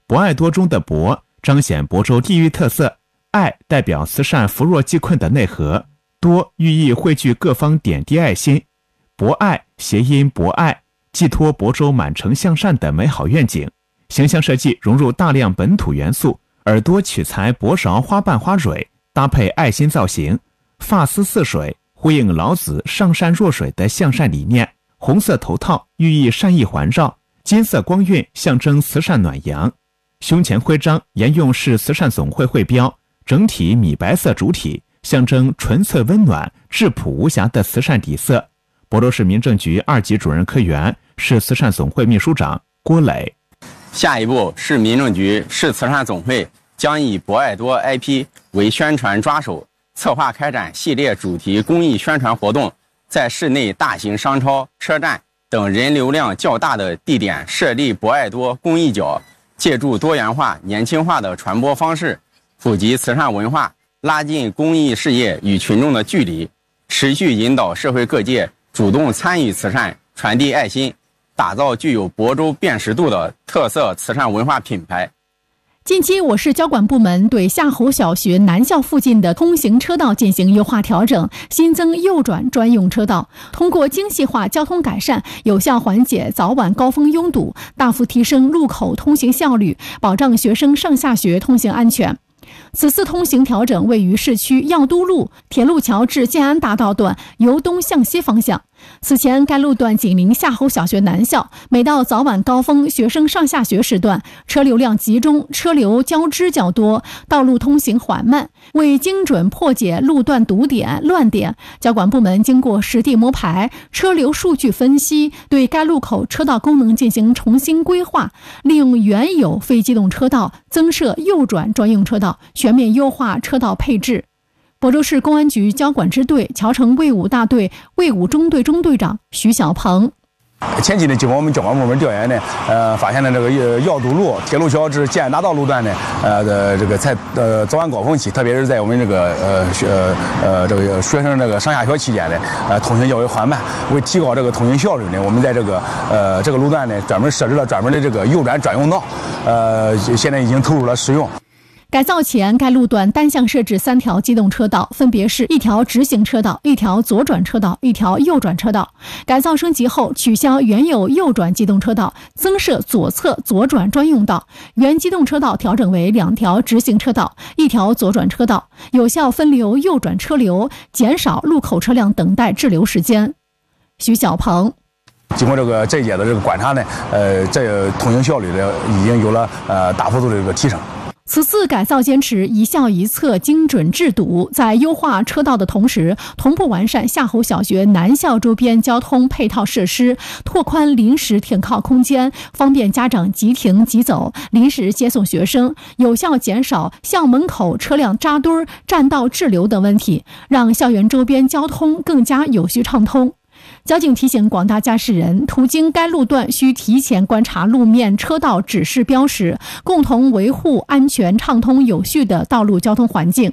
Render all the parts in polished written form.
博爱多中的博彰显亳州地域特色，爱代表慈善扶弱济困的内核，多寓意汇聚各方点滴爱心。博爱谐音博爱，寄托亳州满城向善的美好愿景。形象设计融入大量本土元素，耳朵取材薄勺花瓣花蕊，搭配爱心造型，发丝似水，呼应老子上善若水的向善理念。红色头套寓意善意环绕，金色光晕象征慈善暖阳。胸前徽章沿用市慈善总会会标，整体米白色主体，象征纯粹温暖、质朴无瑕的慈善底色。亳州市民政局2级主任科员、市慈善总会秘书长郭磊。 下一步，市民政局市慈善总会将以博爱多 IP 为宣传抓手，策划开展系列主题公益宣传活动，在市内大型商超、车站等人流量较大的地点设立博爱多公益角，借助多元化、年轻化的传播方式，普及慈善文化，拉近公益事业与群众的距离，持续引导社会各界主动参与慈善，传递爱心，打造具有亳州辨识度的特色慈善文化品牌。 近期，我市交管部门对夏侯小学南校附近的通行车道进行优化调整，新增右转专用车道，通过精细化交通改善，有效缓解早晚高峰拥堵，大幅提升路口通行效率，保障学生上下学通行安全。此次通行调整位于市区药都路铁路桥至建安大道段由东向西方向。此前该路段紧邻夏侯小学南校，每到早晚高峰学生上下学时段，车流量集中，车流交织较多，道路通行缓慢。为精准破解路段堵点乱点，交管部门经过实地摸排、车流数据分析，对该路口车道功能进行重新规划，利用原有非机动车道增设右转专用车道，全面优化车道配置。亳州市公安局交管支队侨城卫武大队卫武中队中队长徐小鹏。 前期呢，经过我们交管部门调研呢，发现了这个药都路铁路桥至建安大道路段呢，这个在早晚高峰期，特别是在我们这个这个学生这个上下学期间呢，通行较为缓慢。为提高这个通行效率呢，我们在这个路段呢，专门设置了专门的这个右转专用道，现在已经投入了使用。 改造前，该路段单向设置3条机动车道，分别是1条直行车道、1条左转车道、1条右转车道。改造升级后，取消原有右转机动车道，增设左侧左转专用道，原机动车道调整为2条直行车道、1条左转车道，有效分流右转车流，减少路口车辆等待滞留时间。徐小鹏。 经过这一届的这个观察呢，这个通行效率呢已经有了大幅度的这个提升。 此次改造坚持一校一策、精准治堵，在优化车道的同时，同步完善夏侯小学南校周边交通配套设施，拓宽临时停靠空间，方便家长即停即走、临时接送学生，有效减少校门口车辆扎堆、占道滞留等问题，让校园周边交通更加有序畅通。交警提醒广大驾驶人，途经该路段需提前观察路面车道指示标识，共同维护安全畅通有序的道路交通环境。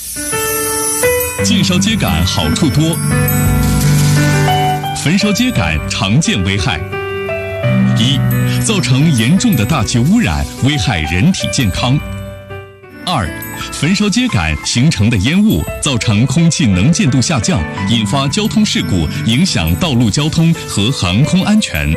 近梢秸秆好处多，焚烧秸秆常见危害：一、造成严重的大气污染，危害人体健康；二、焚烧秸秆形成的烟雾造成空气能见度下降，引发交通事故，影响道路交通和航空安全。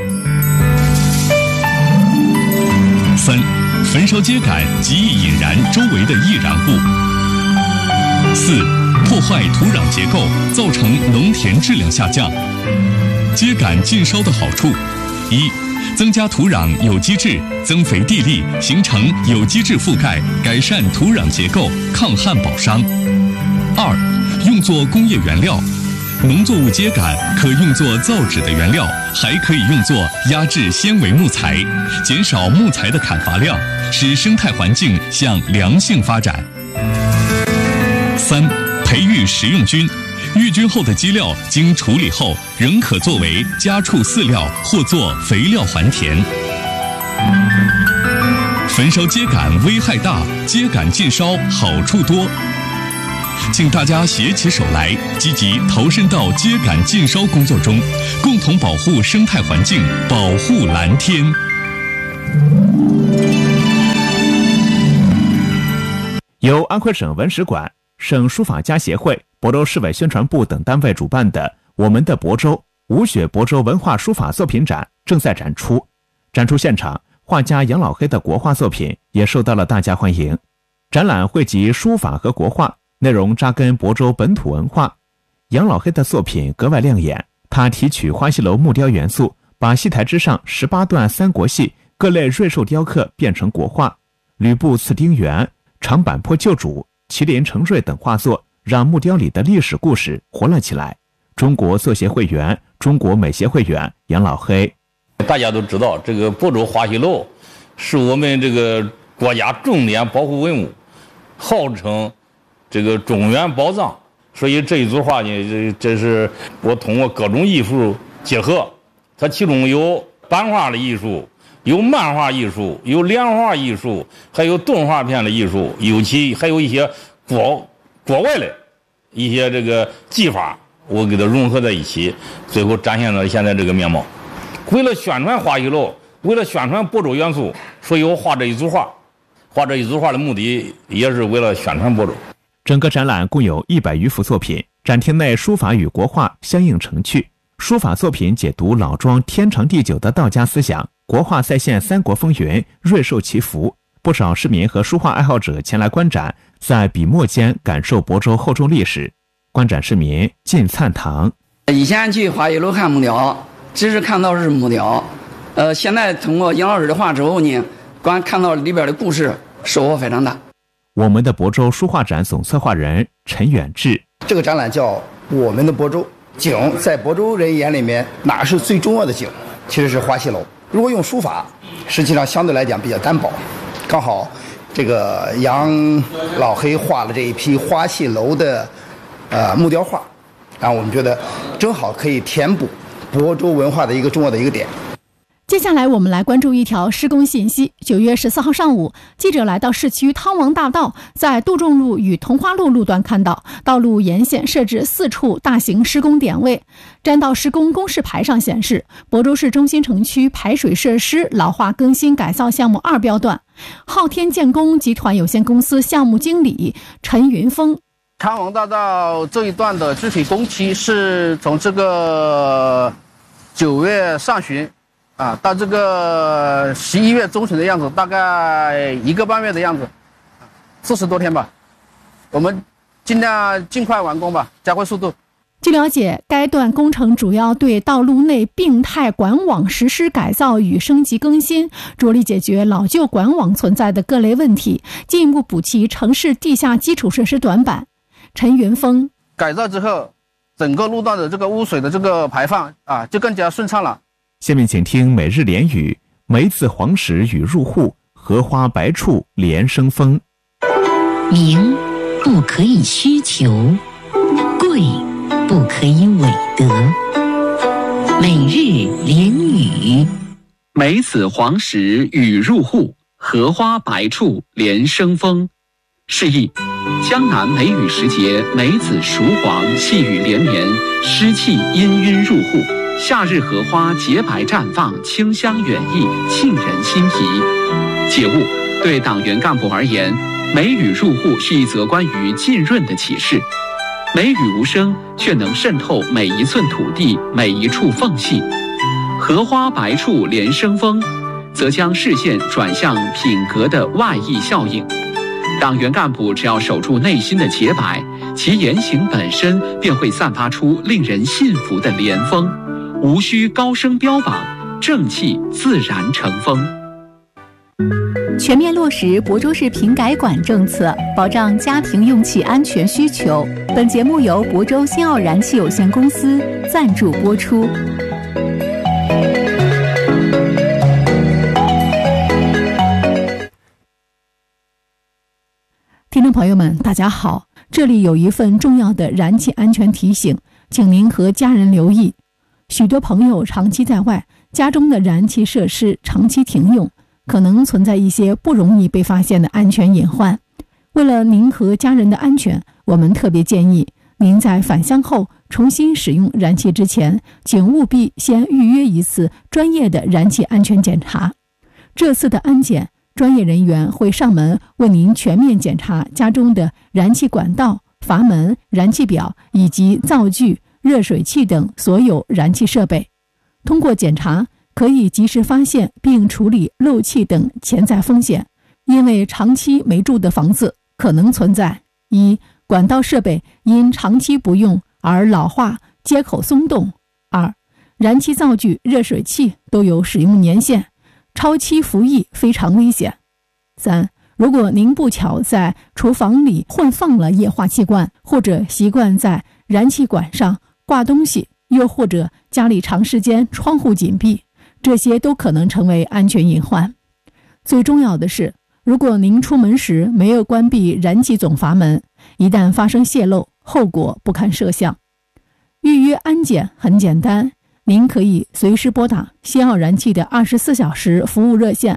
三、焚烧秸秆极易引燃周围的易燃物。四、破坏土壤结构，造成农田质量下降。秸秆禁烧的好处：一、增加土壤有机质，增肥地力，形成有机质覆盖，改善土壤结构，抗旱保墒。二、用作工业原料，农作物秸秆可用作造纸的原料，还可以用作压制纤维木材，减少木材的砍伐量，使生态环境向良性发展。三、培育食用菌。育菌后的鸡料经处理后，仍可作为家畜饲料或做肥料还田。焚烧秸秆危害大，秸秆禁烧好处多。请大家携起手来，积极投身到秸秆禁烧工作中，共同保护生态环境，保护蓝天。 由安徽省文史馆、省书法家协会、亳州市委宣传部等单位主办的我们的亳州吴雪亳州文化书法作品展正在展出。展出现场，画家杨老黑的国画作品也受到了大家欢迎。展览汇集书法和国画，内容扎根亳州本土文化。杨老黑的作品格外亮眼，他提取花戏楼木雕元素，把戏台之上18段三国戏各类瑞兽雕刻变成国画。吕布刺丁原、长坂坡救主、麒麟成瑞等画作让木雕里的历史故事活了起来。中国作协会员、中国美协会员杨老黑， 大家都知道，这个亳州花戏楼是我们这个国家重点保护文物，号称这个中原宝藏。所以这一组画呢，这是我通过各种艺术结合，它其中有版画的艺术，有漫画艺术，有连画艺术，还有动画片的艺术，尤其还有一些国外的一些这个技法，我给它融合在一起，最后展现了现在这个面貌。为了宣传花戏楼，为了宣传亳州元素，所以我画这一组画。画这一组画的目的也是为了宣传亳州。 整个展览共有100余幅作品，展厅内书法与国画相映成趣。书法作品解读老庄天长地久的道家思想，国画再现三国风云，瑞兽祈福。不少市民和书画爱好者前来观展，在笔墨间感受亳州厚重历史。观展市民进灿堂， 以前去花戏楼看木雕，只是看到是木雕，现在通过杨老师的画之后呢，看到里边的故事，收获非常大。 我们的亳州书画展总策划人陈远志， 这个展览叫我们的亳州。景在亳州人眼里面哪是最重要的景？其实是花戏楼。如果用书法，实际上相对来讲比较单薄。刚好这个杨老黑画了这一批花戏楼的木雕画，然后我们觉得正好可以填补亳州文化的一个重要的一个点。 接下来我们来关注一条施工信息。9月14号上午，记者来到市区汤王大道，在杜仲路与桐花路路段看到道路沿线设置4处大型施工点位。占道施工公示牌上显示，亳州市中心城区排水设施老化更新改造项目2标段。昊天建工集团有限公司项目经理陈云峰， 汤王大道这一段的具体工期是从这个9月上旬到这个11月中旬的样子，大概1个半月的样子，40多天吧。我们尽量尽快完工吧，加快速度。 据了解，该段工程主要对道路内并态管网实施改造与升级更新，着力解决老旧管网存在的各类问题，进一步补齐城市地下基础设施短板。陈云峰， 改造之后，整个路段的这个污水的这个排放就更加顺畅了。 下面请听每日联语：梅子黄时雨入户，荷花白处连生风。 名不可以虚求，贵不可以伪德。每日联语： 梅子黄时雨入户，荷花白处连生风。示意江南梅雨时节，梅子熟黄，细雨连绵，湿气氤氲入户。夏日荷花洁白绽放，清香远溢，沁人心脾。解悟：对党员干部而言，梅雨入户是一则关于浸润的启示。梅雨无声，却能渗透每一寸土地，每一处缝隙。荷花白处连生风，则将视线转向品格的外溢效应。党员干部只要守住内心的洁白，其言行本身便会散发出令人信服的连风。无需高声标榜，正气自然成风。 全面落实亳州市品改管政策，保障家庭用气安全需求。本节目由亳州新奥燃气有限公司赞助播出。 听众朋友们，大家好，这里有一份重要的燃气安全提醒，请您和家人留意。许多朋友长期在外，家中的燃气设施长期停用，可能存在一些不容易被发现的安全隐患。为了您和家人的安全，我们特别建议您在返乡后重新使用燃气之前，请务必先预约一次专业的燃气安全检查。这次的安检专业人员会上门为您全面检查家中的燃气管道、阀门、燃气表以及灶具、热水器等所有燃气设备。通过检查，可以及时发现并处理漏气等潜在风险，因为长期没住的房子可能存在：一、管道设备因长期不用而老化、接口松动；二、燃气灶具、热水器都有使用年限，超期服役非常危险；三、如果您不巧在厨房里混放了液化气罐，或者习惯在燃气管上挂东西，又或者家里长时间窗户紧闭，这些都可能成为安全隐患。最重要的是，如果您出门时没有关闭燃气总阀门，一旦发生泄漏，后果不堪设想。预约安检很简单，您可以随时拨打新奥燃气的24小时服务热线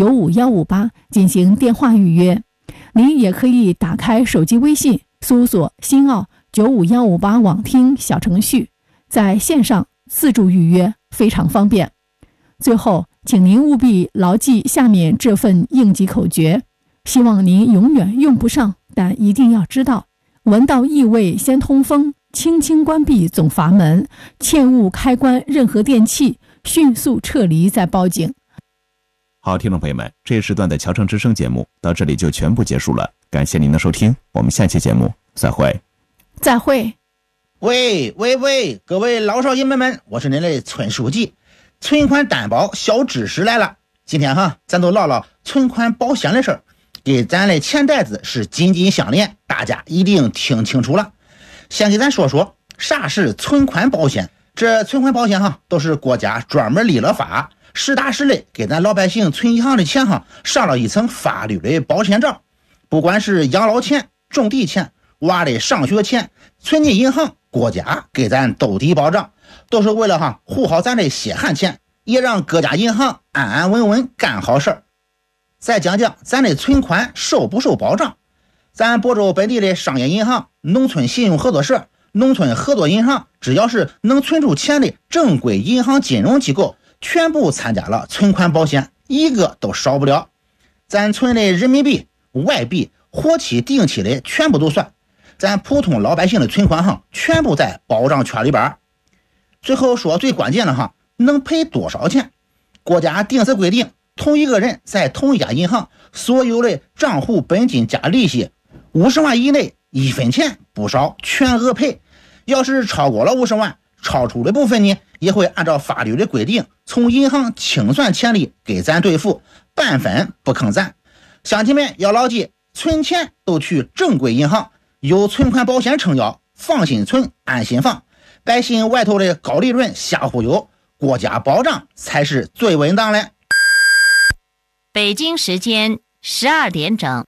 95158进行电话预约。您也可以打开手机微信，搜索新奥95158网听小程序，在线上自助预约，非常方便。最后，请您务必牢记下面这份应急口诀，希望您永远用不上，但一定要知道：闻到异味先通风，轻轻关闭总阀门，切勿开关任何电器，迅速撤离再报警。 好，听众朋友们，这一时段的侨城之声节目到这里就全部结束了，感谢您的收听，我们下期节目再会。 再会。 喂，各位老少爷们，我是您的村书记。存款担保小知识来了，今天咱都唠唠存款保险的事儿，给咱的钱袋子是紧紧相连，大家一定听清楚了。先给咱说说啥是存款保险。这存款保险都是国家专门立了法，实打实的给咱老百姓存银行的钱上了一层法律的保险罩。不管是养老钱、种地钱、娃的上学钱，存进银行，国家给咱兜底保障，都是为了护好咱的血汗钱，也让各家银行安安稳稳干好事儿。再讲讲咱的存款受不受保障。咱亳州本地的商业银行、农村信用合作社、农村合作银行，只要是能存出钱的正规银行金融机构，全部参加了存款保险，一个都少不了。咱存的人民币、外币、活期、定期的全部都算，咱普通老百姓的存款全部在保障圈里边。最后说最关键的能赔多少钱？国家定死规定，同一个人在同一家银行所有的账户本金加利息50万以内，1分钱不少，全额赔。要是超过了50万，超出的部分呢，也会按照法律的规定从银行清算钱里给咱兑付，半分不坑咱。乡亲们要牢记，存钱都去正规银行，有存款保险撑腰，放心存，安心放。百姓外头的高利润瞎忽悠，国家保障才是最稳当的。 北京时间12点整。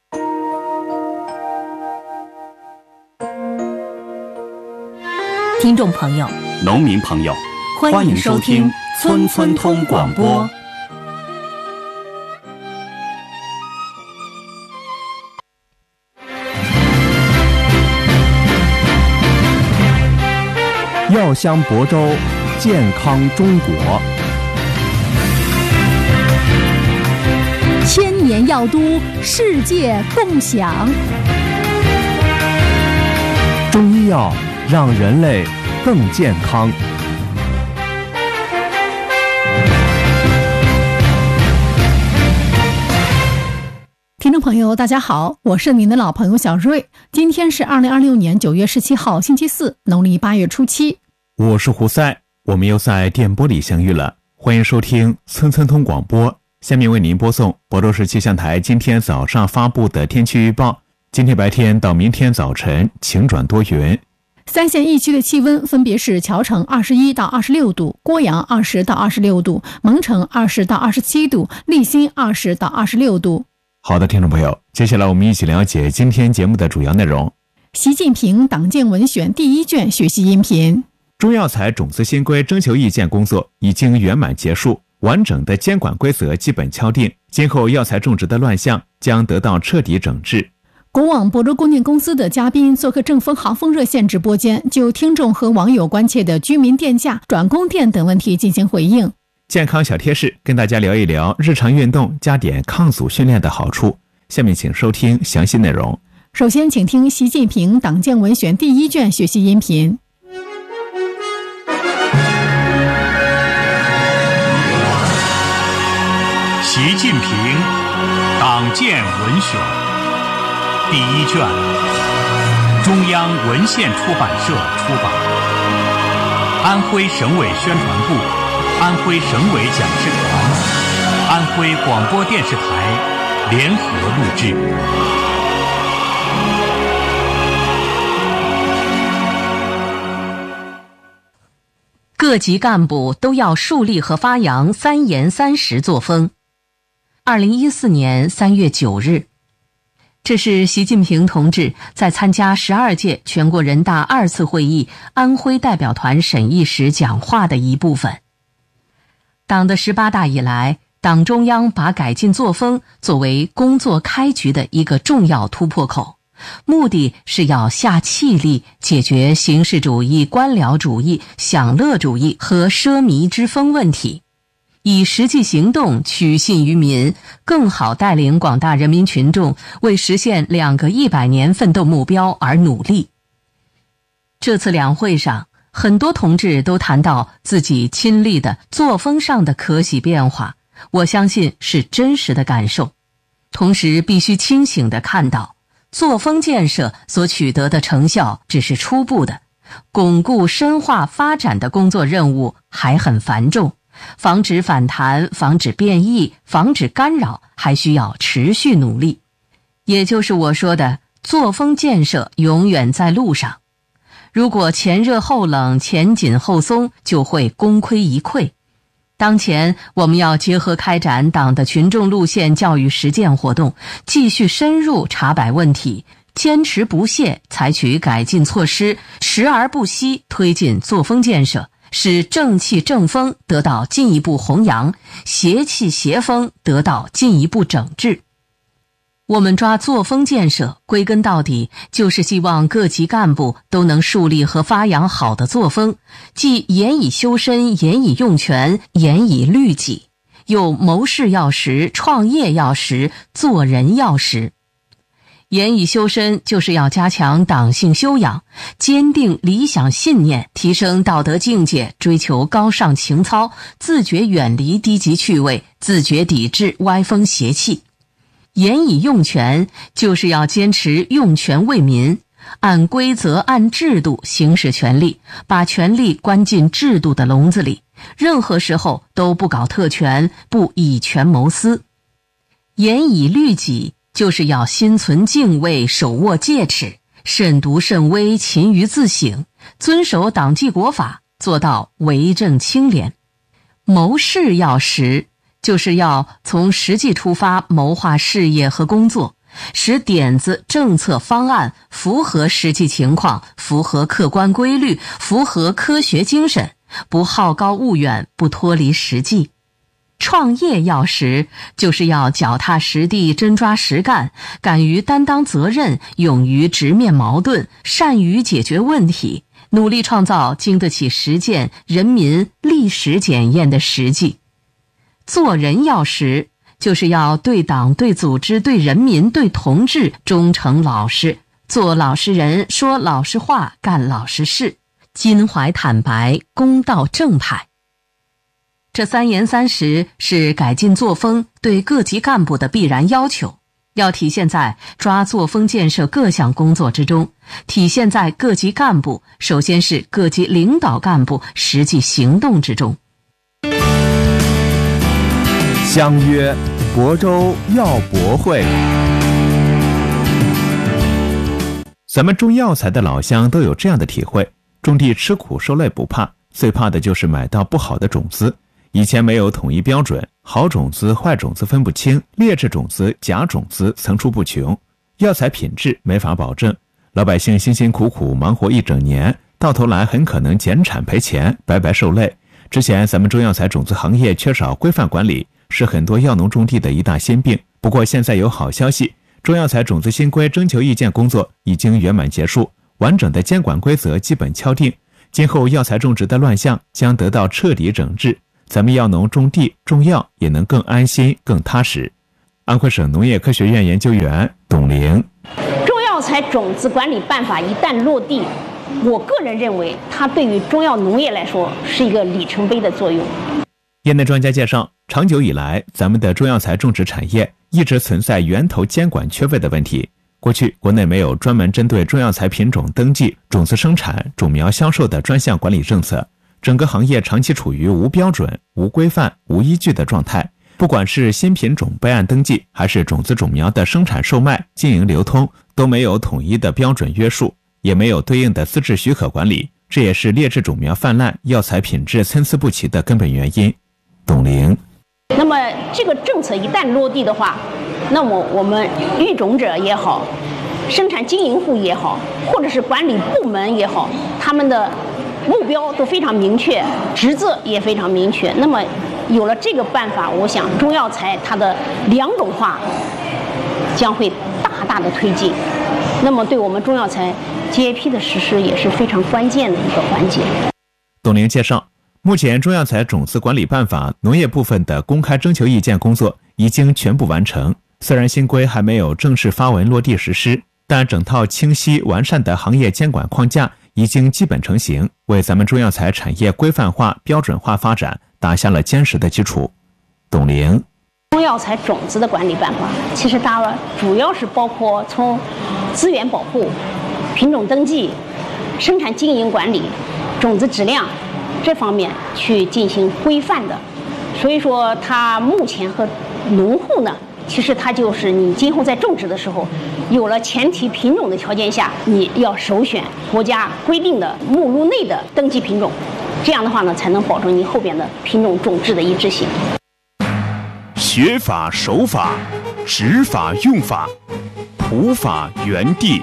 听众朋友， 农民朋友， 欢迎收听村村通广播。 药香亳州，健康中国。 千年药都，世界共享。 中医药让人类更健康。 听众朋友大家好，我是您的老朋友小瑞。今天是2026年9月17号星期四，农历8月初7。 我是胡塞，我们又在电波里相遇了，欢迎收听村村通广播。下面为您播送亳州市气象台今天早上发布的天气预报。今天白天到明天早晨晴转多云。 三县一区的气温分别是侨城21到26度，郭阳20到26度，蒙城20到27度，利辛20到26度。 好的，听众朋友，接下来我们一起了解今天节目的主要内容。 习近平党建文选第1卷学习音频。 中药材种子新规征求意见工作已经圆满结束，完整的监管规则基本敲定，今后药材种植的乱象将得到彻底整治。 国网亳州供电公司的嘉宾做客正风航风热线直播间，就听众和网友关切的居民电价、转供电等问题进行回应。 健康小贴士，跟大家聊一聊日常运动加点抗阻训练的好处。下面请收听详细内容。 首先请听习近平党建文选第1卷学习音频。 习近平党建文选第1卷，中央文献出版社出版，安徽省委宣传部、安徽省委讲师团、安徽广播电视台联合录制。 各级干部都要树立和发扬3严3实作风。2014年3月9日，这是习近平同志在参加12届全国人大2次会议安徽代表团审议时讲话的一部分。党的18大以来，党中央把改进作风作为工作开局的一个重要突破口，目的是要下气力解决形式主义、官僚主义、享乐主义和奢靡之风问题，以实际行动取信于民，更好带领广大人民群众为实现2个100年奋斗目标而努力。这次两会上，很多同志都谈到自己亲历的作风上的可喜变化，我相信是真实的感受。同时必须清醒地看到，作风建设所取得的成效只是初步的，巩固深化发展的工作任务还很繁重，防止反弹、防止变异、防止干扰还需要持续努力。也就是我说的，作风建设永远在路上。如果前热后冷、前紧后松，就会功亏一篑。当前我们要结合开展党的群众路线教育实践活动，继续深入查摆问题，坚持不懈采取改进措施，时而不息推进作风建设，使正气正风得到进一步弘扬，邪气邪风得到进一步整治。我们抓作风建设，归根到底就是希望各级干部都能树立和发扬好的作风，即严以修身、严以用权、严以律己，又谋事要实、创业要实、做人要实。严以修身就是要加强党性修养，坚定理想信念，提升道德境界，追求高尚情操，自觉远离低级趣味，自觉抵制歪风邪气。严以用权就是要坚持用权为民，按规则按制度行使权力，把权力关进制度的笼子里，任何时候都不搞特权，不以权谋私。严以律己就是要心存敬畏，手握戒尺，慎独慎微，勤于自省，遵守党纪国法，做到为政清廉。谋事要实，就是要从实际出发谋划事业和工作，使点子、政策、方案符合实际情况，符合客观规律，符合科学精神，不好高骛远，不脱离实际。创业要实，就是要脚踏实地，真抓实干，敢于担当责任，勇于直面矛盾，善于解决问题，努力创造经得起实践、人民历史检验的实际。做人要实，就是要对党、对组织、对人民、对同志忠诚老实，做老实人，说老实话，干老实事，襟怀坦白，公道正派。这3严3实是改进作风对各级干部的必然要求，要体现在抓作风建设各项工作之中，体现在各级干部，首先是各级领导干部实际行动之中。 相约亳州药博会。 咱们种药材的老乡都有这样的体会，种地吃苦受累不怕，最怕的就是买到不好的种子。以前没有统一标准，好种子坏种子分不清，劣质种子假种子层出不穷，药材品质没法保证，老百姓辛辛苦苦忙活1整年，到头来很可能减产赔钱，白白受累。之前咱们中药材种子行业缺少规范管理，是很多药农种地的一大心病。不过现在有好消息，中药材种子新规征求意见工作已经圆满结束，完整的监管规则基本敲定，今后药材种植的乱象将得到彻底整治， 咱们药农种地种药也能更安心更踏实。安徽省农业科学院研究员董玲， 中药材种子管理办法一旦落地，我个人认为它对于中药农业来说是一个里程碑的作用。 业内专家介绍，长久以来咱们的中药材种植产业一直存在源头监管缺位的问题。过去国内没有专门针对中药材品种登记、种子生产、种苗销售的专项管理政策，整个行业长期处于无标准、无规范、无依据的状态。不管是新品种备案登记，还是种子种苗的生产售卖、经营流通，都没有统一的标准约束，也没有对应的资质许可管理，这也是劣质种苗泛滥、药材品质参差不齐的根本原因。董玲， 那么这个政策一旦落地的话，那么我们育种者也好，生产经营户也好，或者是管理部门也好，他们的目标都非常明确，职责也非常明确。那么有了这个办法，我想中药材它的良种化将会大大的推进，那么对我们中药材 GAP 的实施也是非常关键的一个环节。 董玲介绍，目前中药材种子管理办法农业部分的公开征求意见工作已经全部完成，虽然新规还没有正式发文落地实施，但整套清晰完善的行业监管框架已经基本成型，为咱们中药材产业规范化、标准化发展打下了坚实的基础。董玲， 中药材种子的管理办法，其实它主要是包括从资源保护、品种登记、生产经营管理、种子质量这方面去进行规范的。所以说，它目前和农户呢，其实它就是你今后在种植的时候，有了前提品种的条件下，你要首选国家规定的目录内的登记品种，这样的话呢，才能保证你后边的品种种质的一致性。 学法守法，执法用法，普法原地。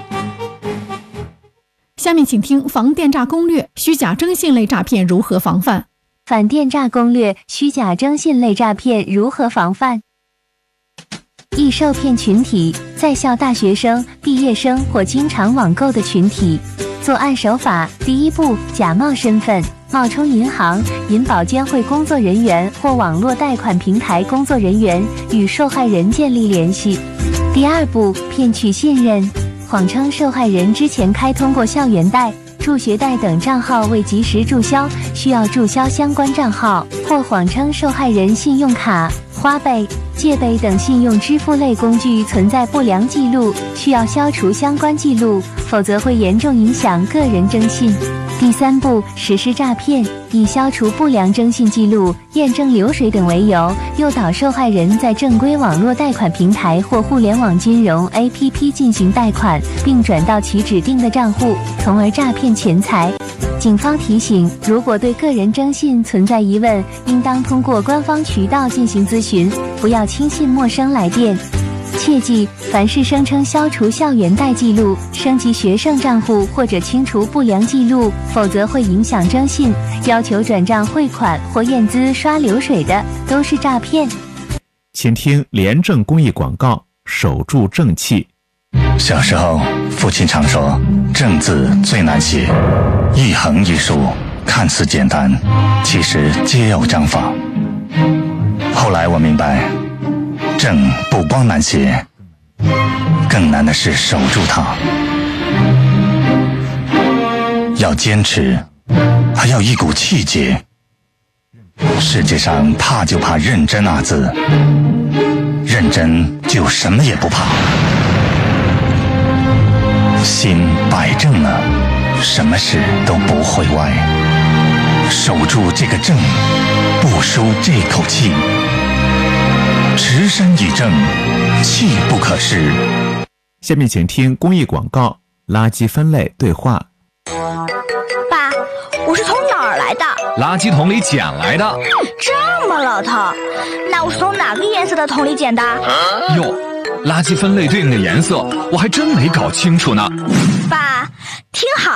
下面请听防电诈攻略：虚假征信类诈骗如何防范？ 反电诈攻略：虚假征信类诈骗如何防范？易受骗群体：在校大学生、毕业生或经常网购的群体。作案手法：第一步，假冒身份，冒充银行、银保监会工作人员或网络贷款平台工作人员，与受害人建立联系。第二步，骗取信任，谎称受害人之前开通过校园贷、助学贷等账号未及时注销，需要注销相关账号，或谎称受害人信用卡、花呗、借呗等信用支付类工具存在不良记录，需要消除相关记录，否则会严重影响个人征信。第三步，实施诈骗，以消除不良征信记录、验证流水等为由，诱导受害人在正规网络贷款平台或互联网金融 APP 进行贷款，并转到其指定的账户，从而诈骗钱财。警方提醒，如果对个人征信存在疑问，应当通过官方渠道进行咨询，不要轻信陌生来电。切记，凡是声称消除校园贷记录、升级学生账户或者清除不良记录，否则会影响征信，要求转账汇款或验资刷流水的，都是诈骗。 请听廉政公益广告，守住正气。 小时候，父亲常说，正字最难写，一横一竖，看似简单，其实皆有章法。后来我明白，正不光难写，更难的是守住它。要坚持，还要一股气节。世界上怕就怕认真二字，认真就什么也不怕。心摆正了，什么事都不会歪。守住这个正，不输这口气。持身以正，气不可失。 下面请听公益广告：垃圾分类对话。 爸，我是从哪儿来的？ 垃圾桶里捡来的。 这么老套，那我是从哪个颜色的桶里捡的？ 哟，垃圾分类对应的颜色，我还真没搞清楚呢。 爸，听好。